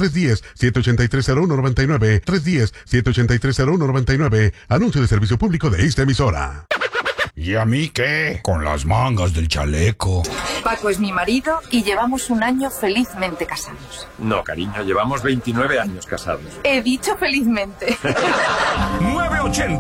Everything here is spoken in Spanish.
310-783-0199. 310-783-0199. Anuncio de servicio público de esta emisora. ¿Y a mí qué? Con las mangas del chaleco. Paco es mi marido y llevamos un año felizmente casados. No, cariño, llevamos 29 años casados. He dicho felizmente. 980